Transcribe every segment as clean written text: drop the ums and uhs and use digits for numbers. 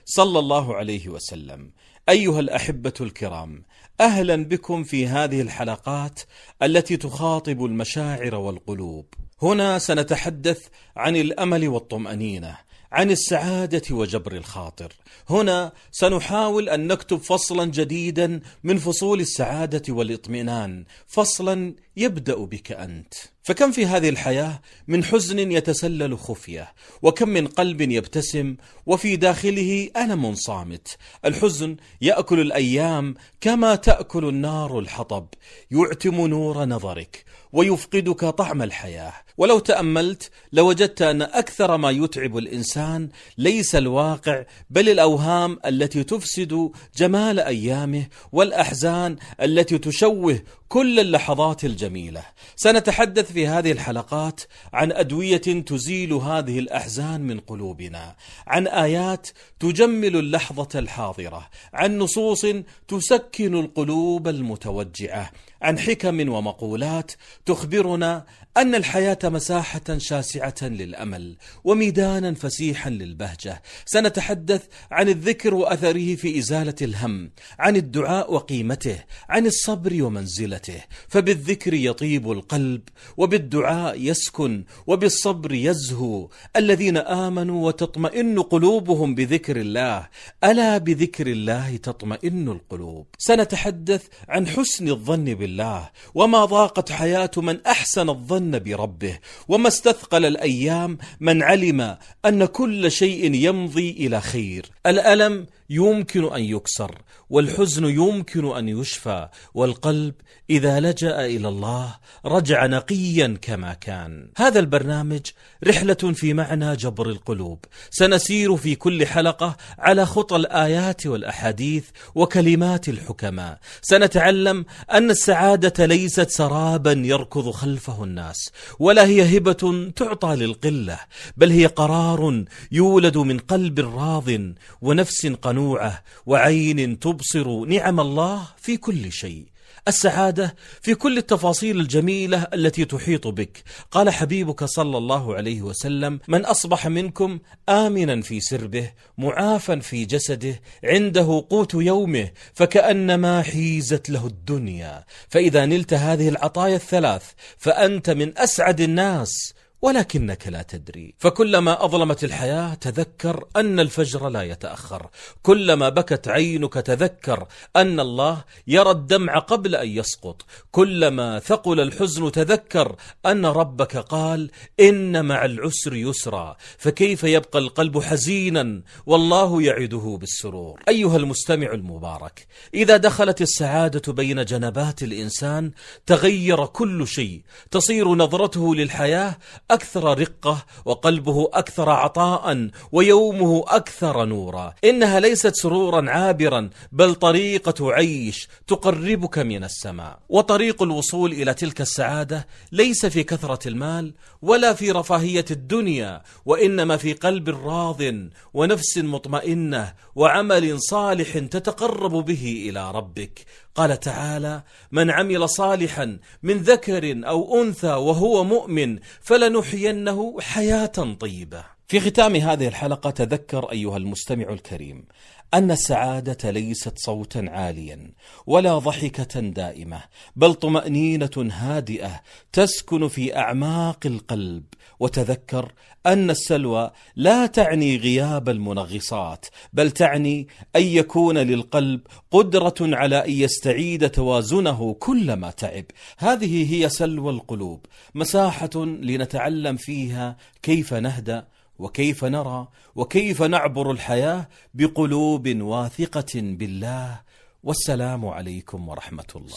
صلى الله عليه وسلم. أيها الأحبة الكرام، أهلا بكم في هذه الحلقات التي تخاطب المشاعر والقلوب. هنا سنتحدث عن الأمل والطمأنينة، عن السعادة وجبر الخاطر. هنا سنحاول أن نكتب فصلا جديدا من فصول السعادة والاطمئنان، فصلا يبدأ بك أنت. فكم في هذه الحياة من حزن يتسلل خفية، وكم من قلب يبتسم وفي داخله ألم صامت. الحزن يأكل الأيام كما تأكل النار الحطب، يعتم نور نظرك ويفقدك طعم الحياة. ولو تأملت لوجدت أن أكثر ما يتعب الإنسان ليس الواقع، بل الأوهام التي تفسد جمال أيامه، والأحزان التي تشوه كل اللحظات الجميلة. سنتحدث في هذه الحلقات عن أدوية تزيل هذه الأحزان من قلوبنا، عن آيات تجمل اللحظة الحاضرة، عن نصوص تسكن القلوب المتوجعة، عن حكم ومقولات تخبرنا أن الحياة مساحة شاسعة للأمل وميدانا فسيحا للبهجة. سنتحدث عن الذكر وأثره في إزالة الهم، عن الدعاء وقيمته، عن الصبر ومنزلته. فبالذكر يطيب القلب، وبالدعاء يسكن، وبالصبر يزهو. الذين آمنوا وتطمئن قلوبهم بذكر الله، ألا بذكر الله تطمئن القلوب. سنتحدث عن حسن الظن بالله، وما ضاقت حياة من أحسن الظن بربه، وما استثقل الأيام من علم أن كل شيء يمضي إلى خير. الألم يمكن أن يكسر، والحزن يمكن أن يشفى، والقلب إذا لجأ إلى الله رجع نقيا كما كان. هذا البرنامج رحلة في معنى جبر القلوب. سنسير في كل حلقة على خطى الآيات والأحاديث وكلمات الحكماء. سنتعلم أن السعادة ليست سرابا يركض خلفه الناس، ولا هي هبة تعطى للقلة، بل هي قرار يولد من قلب راض ونفس قنوعة وعين تبصر نعم الله في كل شيء. السعادة في كل التفاصيل الجميلة التي تحيط بك. قال حبيبك صلى الله عليه وسلم: من أصبح منكم آمنا في سربه معافا في جسده عنده قوت يومه فكأنما حيزت له الدنيا. فإذا نلت هذه العطايا الثلاث فأنت من أسعد الناس، ولكنك لا تدري. فكلما أظلمت الحياة تذكر أن الفجر لا يتأخر، كلما بكت عينك تذكر أن الله يرى الدمع قبل أن يسقط، كلما ثقل الحزن تذكر أن ربك قال: إن مع العسر يسرا. فكيف يبقى القلب حزينا والله يعده بالسرور؟ أيها المستمع المبارك، إذا دخلت السعادة بين جنبات الإنسان تغير كل شيء، تصير نظرته للحياة أكثر رقة، وقلبه أكثر عطاء، ويومه أكثر نورا. إنها ليست سرورا عابرا، بل طريقة عيش تقربك من السماء. وطريق الوصول إلى تلك السعادة ليس في كثرة المال ولا في رفاهية الدنيا، وإنما في قلب راض ونفس مطمئنة وعمل صالح تتقرب به إلى ربك. قال تعالى: من عمل صالحا من ذكر أو أنثى وهو مؤمن فلنحيينه حياة طيبة. في ختام هذه الحلقة تذكر أيها المستمع الكريم أن السعادة ليست صوتا عاليا ولا ضحكة دائمة، بل طمأنينة هادئة تسكن في أعماق القلب. وتذكر أن السلوى لا تعني غياب المنغصات، بل تعني أن يكون للقلب قدرة على أن يستعيد توازنه كلما تعب. هذه هي سلوى القلوب، مساحة لنتعلم فيها كيف نهدأ وكيف نرى وكيف نعبر الحياة بقلوب واثقة بالله. والسلام عليكم ورحمة الله.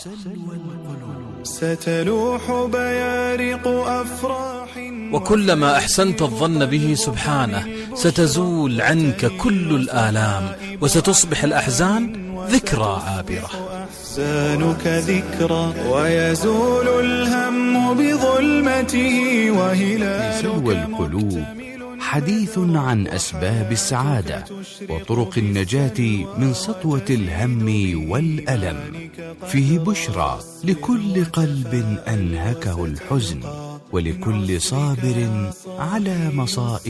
ستلوح بيارق أفراح، وكلما أحسنت الظن به سبحانه ستزول عنك كل الآلام، وستصبح الأحزان ذكرى عابرة. أحزانك ذكرى ويزول الهم بظلمته وهلالك. سلوى القلوب، حديث عن أسباب السعادة وطرق النجاة من سطوة الهم والألم. فيه بشرى لكل قلب أنهكه الحزن، ولكل صابر على مصائب